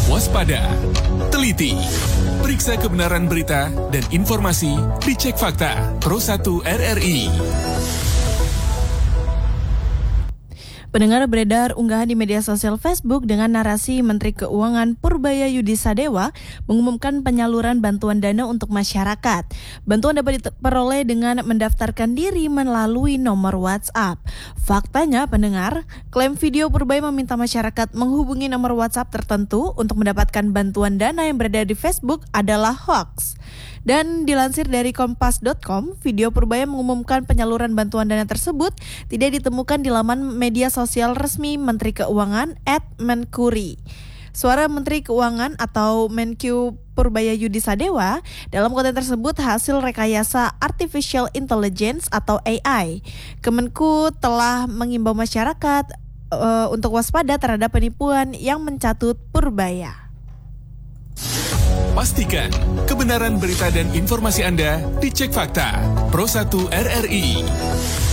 Waspada, teliti, periksa kebenaran berita dan informasi, dicek fakta. Pro 1 RRI. Pendengar, beredar unggahan di media sosial Facebook dengan narasi Menteri Keuangan Purbaya Yudhisadewa mengumumkan penyaluran bantuan dana untuk masyarakat. Bantuan dapat diperoleh dengan mendaftarkan diri melalui nomor WhatsApp. Faktanya, pendengar, klaim video Purbaya meminta masyarakat menghubungi nomor WhatsApp tertentu untuk mendapatkan bantuan dana yang beredar di Facebook adalah hoax. Dan dilansir dari kompas.com, video Purbaya mengumumkan penyaluran bantuan dana tersebut tidak ditemukan di laman media sosial resmi Menteri Keuangan @menkuri. Suara Menteri Keuangan atau Menkyu Purbaya Yudhisadewa dalam konten tersebut hasil rekayasa Artificial Intelligence atau AI. Kemenku telah mengimbau masyarakat untuk waspada terhadap penipuan yang mencatut Purbaya. Pastikan kebenaran berita dan informasi Anda dicek fakta. Pro 1 RRI.